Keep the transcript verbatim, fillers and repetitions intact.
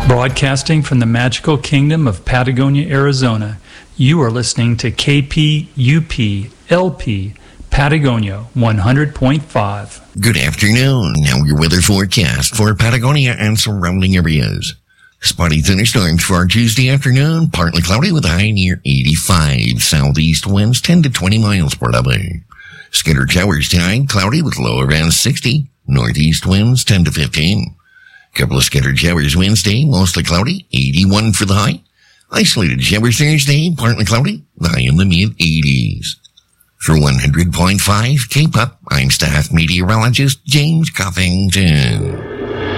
Broadcasting from the magical kingdom of Patagonia, Arizona, you are listening to K P U P L P Patagonia one hundred point five. Good afternoon. Now your weather forecast for Patagonia and surrounding areas. Spotty thunderstorms for our Tuesday afternoon, partly cloudy with a high near eighty-five. Southeast winds ten to twenty miles per hour. Scattered showers tonight, cloudy with low around sixty. Northeast winds ten to fifteen. Couple of scattered showers Wednesday, mostly cloudy, eighty-one for the high. Isolated showers Thursday, partly cloudy, the high in the mid-eighties. For one hundred point five K-Pop, I'm staff meteorologist James Coffington.